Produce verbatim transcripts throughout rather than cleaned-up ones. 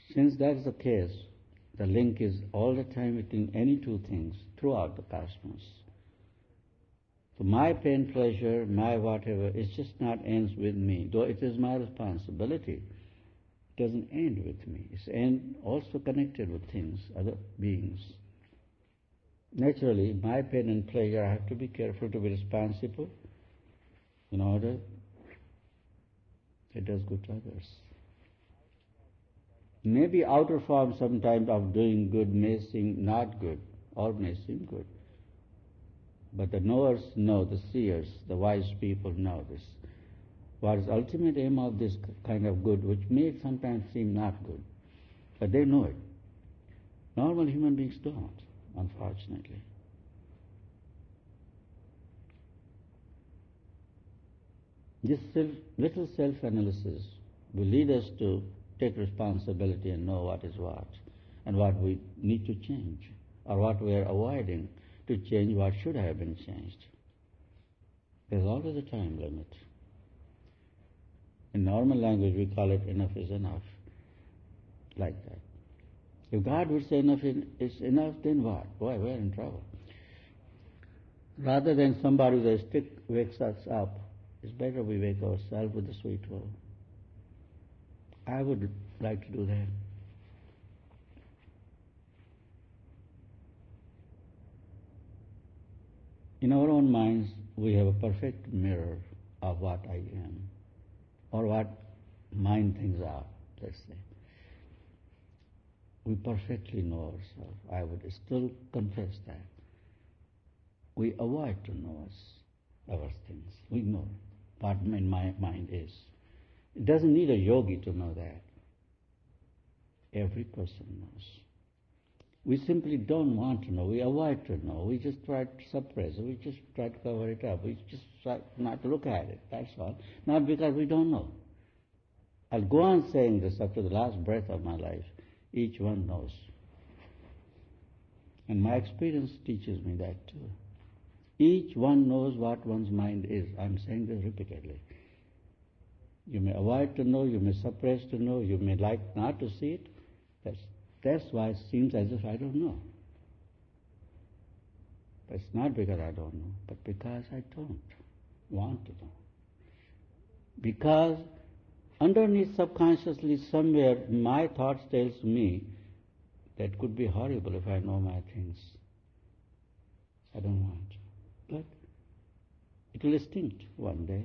Since that is the case, the link is all the time between any two things throughout the cosmos. So my pain, pleasure, my whatever, it just not ends with me, though it is my responsibility. It doesn't end with me. It's end also connected with things, other beings. Naturally, my pain and pleasure, I have to be careful to be responsible in order it does good to others. Maybe outer form sometimes of doing good may seem not good, or may seem good. But the knowers know, the seers, the wise people know this. What is the ultimate aim of this kind of good, which may sometimes seem not good, but they know it. Normal human beings don't, unfortunately. This self, little self-analysis will lead us to take responsibility and know what is what, and what we need to change, or what we are avoiding to change what should have been changed. There's always a time limit. In normal language we call it enough is enough, like that. If God would say enough is enough, then what? Boy, we're in trouble. Rather than somebody with a stick wakes us up, it's better we wake ourselves with the sweet will. I would like to do that. In our own minds, we have a perfect mirror of what I am, or what mind things are, let's say. We perfectly know ourselves. I would still confess that. We avoid to know us, our things. We know what in my mind is. It doesn't need a yogi to know that. Every person knows. We simply don't want to know. We avoid to know. We just try to suppress it. We just try to cover it up. We just try not to look at it. That's all. Not because we don't know. I'll go on saying this up to the last breath of my life. Each one knows. And my experience teaches me that too. Each one knows what one's mind is. I'm saying this repeatedly. You may avoid to know, you may suppress to know, you may like not to see it. That's, that's why it seems as if I don't know. But it's not because I don't know, but because I don't want to know. Because underneath subconsciously somewhere my thoughts tells me that could be horrible if I know my things. I don't want to. But it will extinct one day.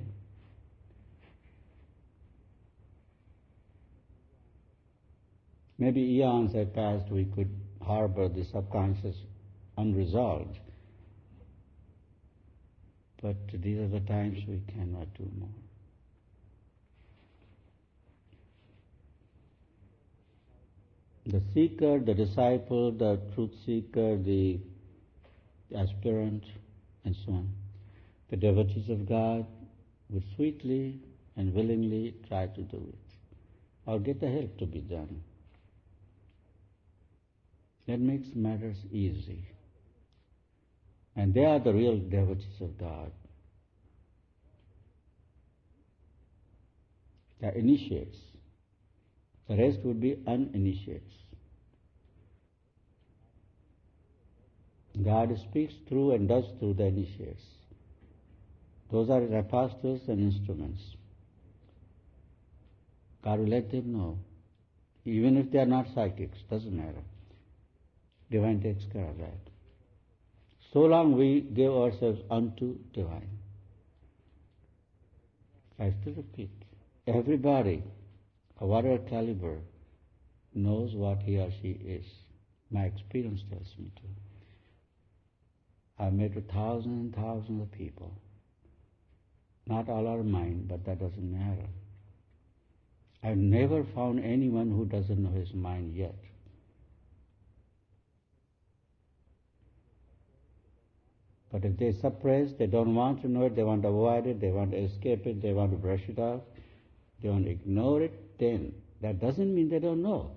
Maybe eons have passed, we could harbor the subconscious unresolved. But these are the times we cannot do more. The seeker, the disciple, the truth seeker, the aspirant, and so on, the devotees of God would sweetly and willingly try to do it, or get the help to be done. That makes matters easy. And they are the real devotees of God. They are initiates. The rest would be uninitiates. God speaks through and does through the initiates. Those are His apostles and instruments. God will let them know. Even if they are not psychics, doesn't matter. Divine takes care of that. So long we give ourselves unto Divine. I still repeat, everybody, of whatever caliber, knows what he or she is. My experience tells me to. I've met with thousands and thousands of people. Not all are mine, but that doesn't matter. I've never found anyone who doesn't know his mind yet. But if they suppress, they don't want to know it, they want to avoid it, they want to escape it, they want to brush it off, they want to ignore it, then that doesn't mean they don't know.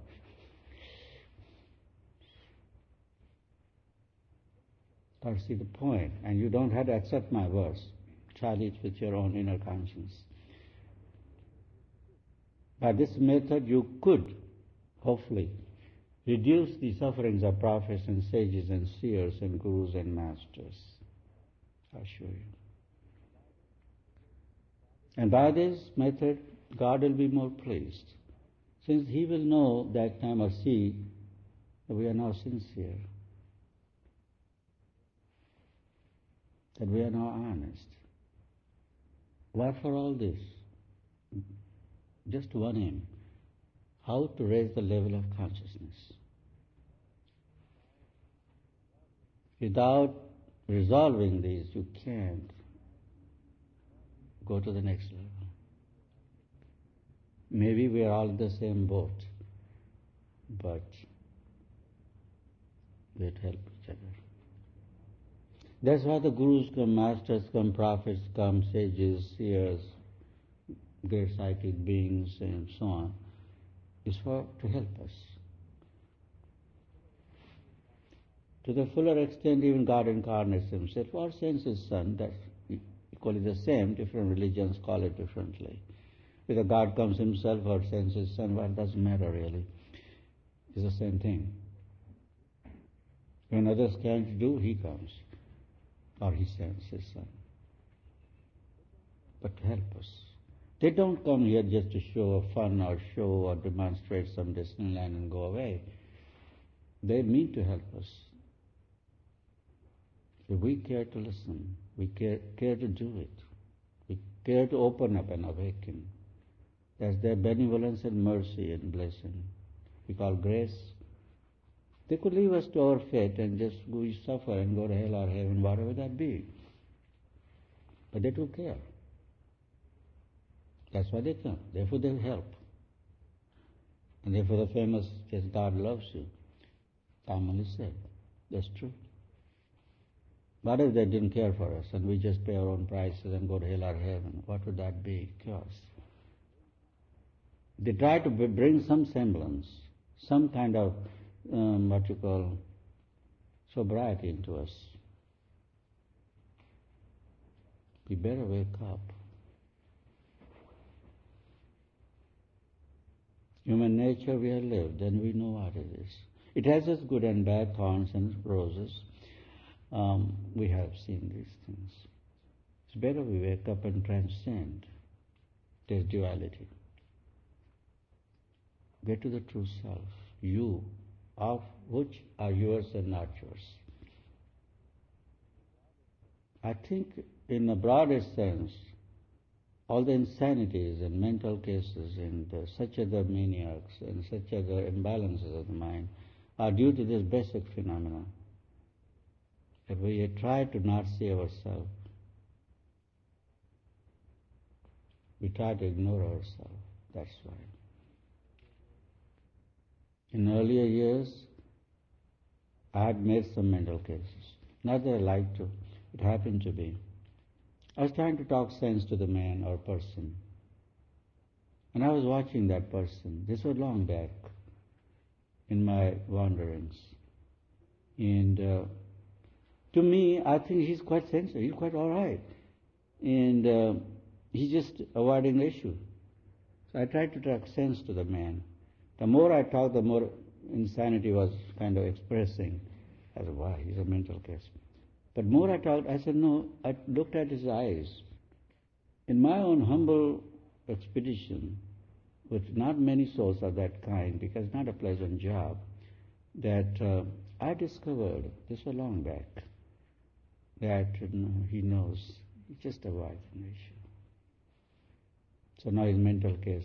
Or see the point, and you don't have to accept my words. Try it with your own inner conscience. By this method you could hopefully, reduce the sufferings of prophets and sages and seers and gurus and masters. I assure you. And by this method, God will be more pleased, since He will know that time or see that we are now sincere, that we are now honest. Why for all this? Just one aim, how to raise the level of consciousness. Without resolving these, you can't go to the next level. Maybe we are all in the same boat, but we have to help each other. That's why the gurus come, masters come, prophets come, sages, seers, great psychic beings, and so on, is for to help us. To the fuller extent, even God incarnates Himself, or sends His Son. That's equally the same. Different religions call it differently. Whether God comes Himself or sends His Son, well, it doesn't matter really. It's the same thing. When others can't do, He comes, or He sends His Son. But to help us. They don't come here just to show fun or show or demonstrate some Disneyland and go away. They mean to help us. If we care to listen, we care, care to do it, we care to open up and awaken. That's their benevolence and mercy and blessing. We call grace. They could leave us to our fate and just we suffer and go to hell or heaven, whatever that be. But they do care. That's why they come. Therefore they help. And therefore the famous, yes, God loves you, commonly said. That's true. What if they didn't care for us and we just pay our own prices and go to hell or heaven? What would that be? Chaos. They try to bring some semblance, some kind of, um, what you call, sobriety into us. We better wake up. Human nature we have lived, and we know what it is. It has its good and bad, thorns and roses. Um, we have seen these things. It's better we wake up and transcend this duality. Get to the true self, you, of which are yours and not yours. I think in a broader sense, all the insanities and mental cases and uh, such other maniacs and such other imbalances of the mind are due to this basic phenomena. That we try to not see ourselves. We try to ignore ourselves. That's why. In earlier years, I had made some mental cases. Not that I like to. It happened to be. I was trying to talk sense to the man or person. And I was watching that person. This was long back in my wanderings. And uh, to me, I think he's quite sensitive. He's quite all right. And uh, he's just avoiding the issue. So I tried to talk sense to the man. The more I talked, the more insanity was kind of expressing. I said, wow, he's a mental case. But more I talked, I said, no, I looked at his eyes. In my own humble expedition, with not many souls of that kind, because it's not a pleasant job, that uh, I discovered, this was long back, that you know, he knows, he just avoids an issue. So now his mental case.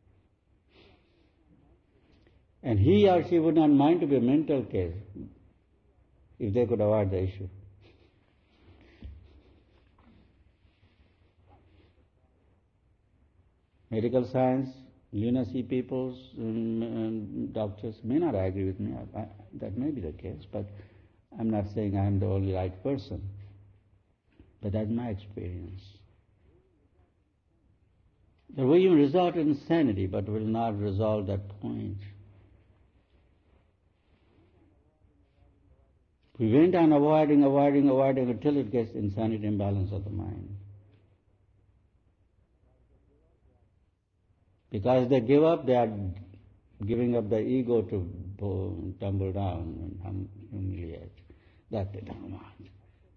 And he or she would not mind to be a mental case if they could avoid the issue. Medical science, lunacy peoples, um, um, doctors may not agree with me. I, I, that may be the case, but I'm not saying I'm the only right person. But that's my experience. That we even resort to insanity, but will not resolve that point. We went on avoiding, avoiding, avoiding until it gets insanity imbalance of the mind. Because they give up, they are giving up the ego to bo- tumble down and hum- humiliate. That they don't want.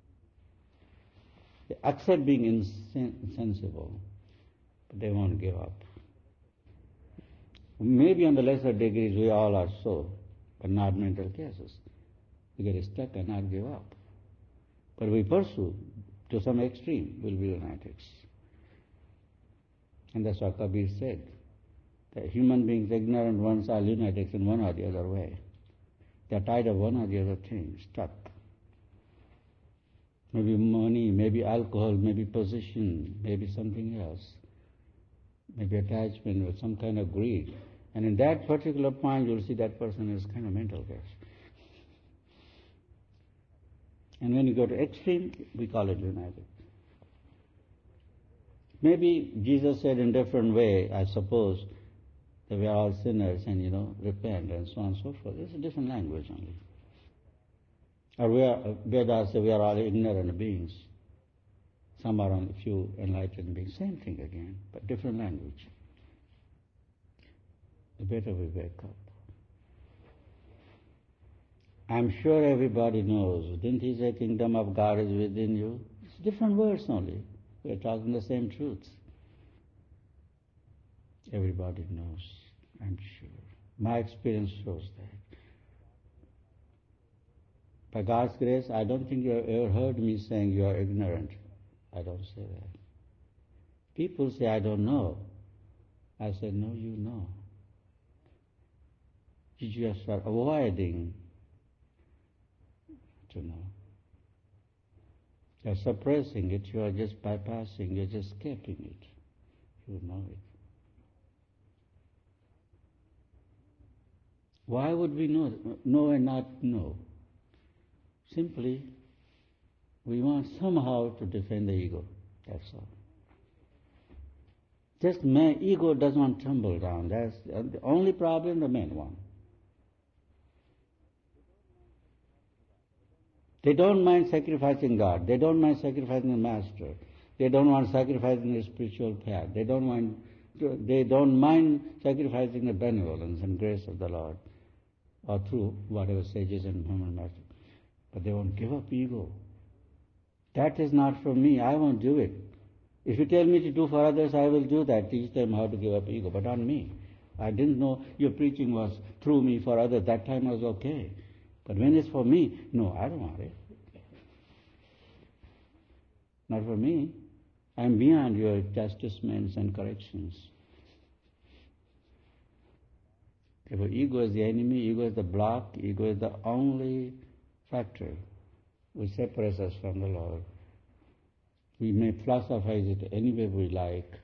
They accept being insen- insensible, but they won't give up. Maybe on the lesser degrees we all are so, but not mental cases. We get stuck and not give up. But we pursue to some extreme, we'll be lunatics. And that's what Kabir said, that human beings, ignorant ones, are lunatics in one or the other way. They're tied of one or the other thing, stuck. Maybe money, maybe alcohol, maybe position, maybe something else. Maybe attachment with some kind of greed. And in that particular point, you'll see that person is kind of mental case. And when you go to extreme, we call it lunatic. Maybe Jesus said in different way, I suppose, that we are all sinners and, you know, repent and so on and so forth. It's a different language only. Or we are, Vedas say we are all ignorant beings. Some are only few enlightened beings. Same thing again, but different language. The better we wake up. I'm sure everybody knows. Didn't he say kingdom of God is within you? It's different words only. We're talking the same truths. Everybody knows, I'm sure. My experience shows that. By God's grace, I don't think you have ever heard me saying you are ignorant. I don't say that. People say, I don't know. I say, no, you know. You just are avoiding to know. You're suppressing it, you are just bypassing, you're just escaping it. You know it. Why would we know, know and not know? Simply, we want somehow to defend the ego, that's all. Just my ego does not tumble down, that's the only problem, the main one. They don't mind sacrificing God, they don't mind sacrificing the Master, they don't want sacrificing the spiritual path, they don't mind, they don't mind sacrificing the benevolence and grace of the Lord, or through whatever sages and human masters. But they won't give up ego. That is not for me, I won't do it. If you tell me to do for others, I will do that, teach them how to give up ego, but not me. I didn't know your preaching was through me for others, that time was okay. But when it's for me, no, I don't want it. Not for me. I'm beyond your chastisements and corrections. Therefore, ego is the enemy, ego is the block, ego is the only factor which separates us from the Lord. We may philosophize it any way we like.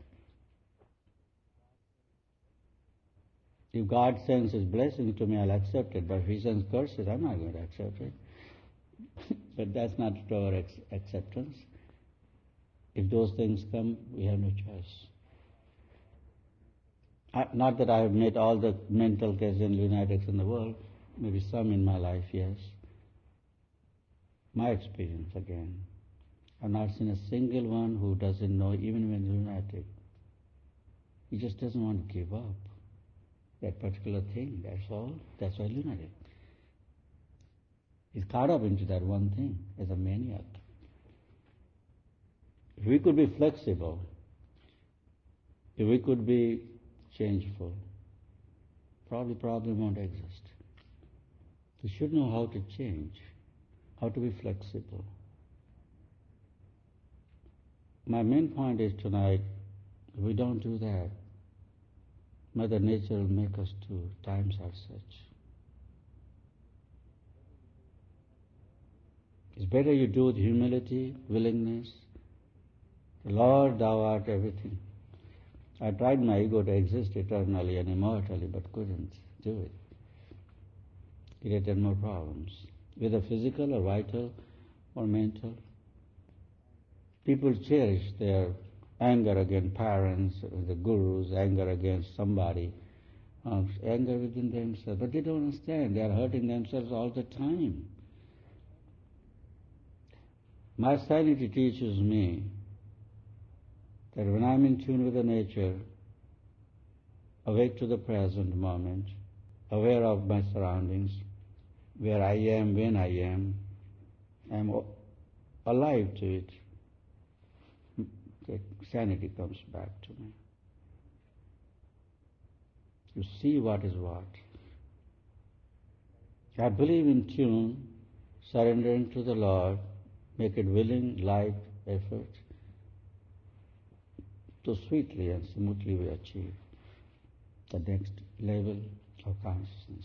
If God sends His blessing to me, I'll accept it. But if He sends curses, I'm not going to accept it. But that's not to our ex- acceptance. If those things come, we have no choice. I, not that I have met all the mental cases and lunatics in the world. Maybe some in my life, yes. My experience again. I've not seen a single one who doesn't know, even when lunatic. He just doesn't want to give up that particular thing, that's all. That's why lunatic. He's caught up into that one thing as a maniac. If we could be flexible, if we could be changeful, probably problem won't exist. We should know how to change, how to be flexible. My main point is tonight, if we don't do that, Mother Nature will make us do. Times are such. It's better you do with humility, willingness. Lord, thou art everything. I tried my ego to exist eternally and immortally, but couldn't do it. Created more problems, whether physical or vital or mental. People cherish their anger against parents, the gurus, anger against somebody, uh, anger within themselves. But they don't understand. They are hurting themselves all the time. My sanity teaches me that when I'm in tune with the nature, awake to the present moment, aware of my surroundings, where I am, when I am. I am alive to it. The sanity comes back to me. You see what is what. I believe in tune, surrendering to the Lord, make it willing, light, effort, so sweetly and smoothly we achieve the next level of consciousness.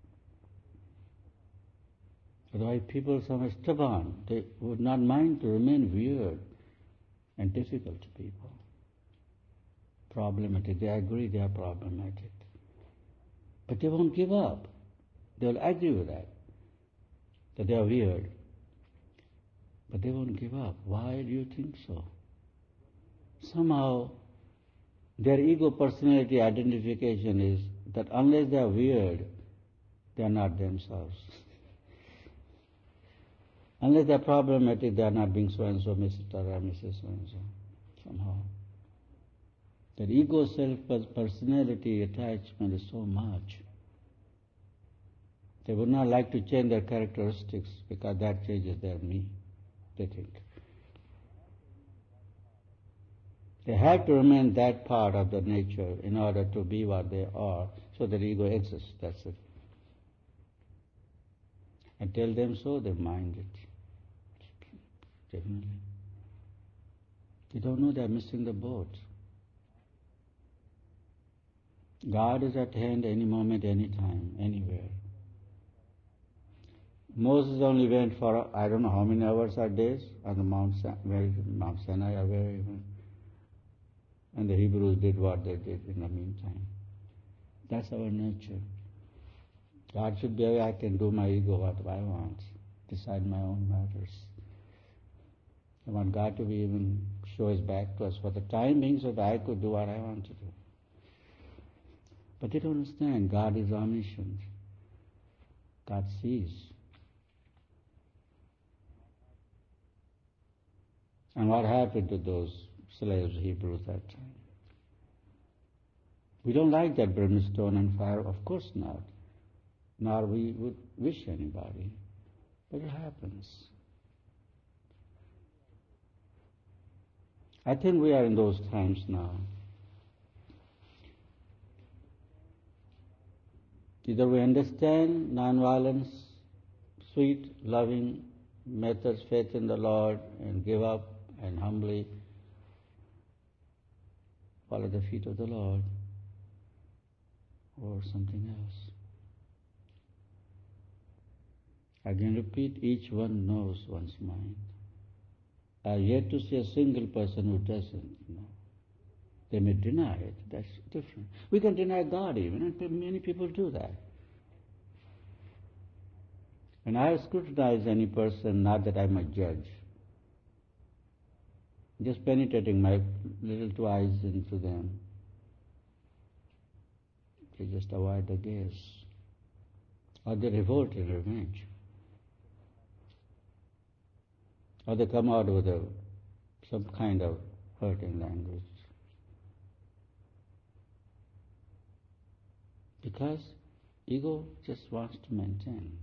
Otherwise people are so stubborn, they would not mind to remain weird and difficult to people. Problematic, they agree they are problematic. But they won't give up. They will agree with that, that they are weird. But they won't give up. Why do you think so? Somehow their ego personality identification is that unless they are weird, they are not themselves. Unless they are problematic, they are not being so-and-so, Mister or Missus so-and-so, somehow. That ego self-personality attachment is so much. They would not like to change their characteristics because that changes their me, they think. They have to remain that part of their nature in order to be what they are, so that ego exists, that's it. And tell them so, they mind it. Definitely. They don't know they're missing the boat. God is at hand any moment, any time, anywhere. Moses only went for, I don't know how many hours or days, on the Mount, where, Mount Sinai or where even. And the Hebrews did what they did in the meantime. That's our nature. God should be aware I can do my ego what I want, decide my own matters. I want God to be even show His back to us for the time being so that I could do what I want to do. But they don't understand God is omniscient. God sees. And what happened to those slaves, Hebrews, that time? We don't like that brimstone and fire, of course not. Nor we would wish anybody. But it happens. I think we are in those times now. Either we understand nonviolence, sweet, loving methods, faith in the Lord, and give up and humbly follow the feet of the Lord, or something else. Again repeat, each one knows one's mind. I have yet to see a single person who doesn't know. They may deny it, that's different. We can deny God even, and many people do that. When I scrutinize any person, not that I'm a judge, just penetrating my little two eyes into them, they just avoid the gaze, or they revolt in revenge, or they come out with a, some kind of hurting language. Because ego just wants to maintain.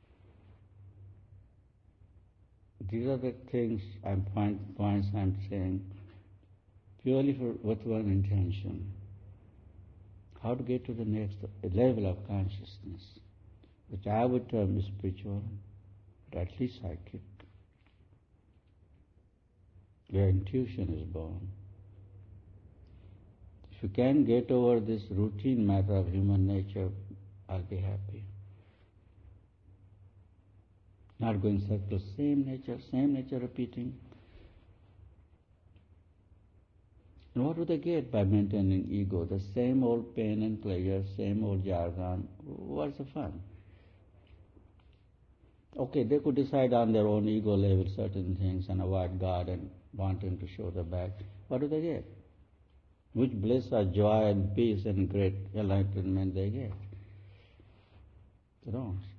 These are the things I'm point, points I'm saying purely for with one intention. How to get to the next level of consciousness, which I would term spiritual, but at least psychic, where intuition is born. If you can get over this routine matter of human nature, I'll be happy. Not going circles, same nature, same nature repeating. And what do they get by maintaining ego? The same old pain and pleasure, same old jargon. What's the fun? Okay, they could decide on their own ego level certain things and avoid God and want Him to show their back. What do they get? Which bliss or joy and peace and great enlightenment they get? They don't.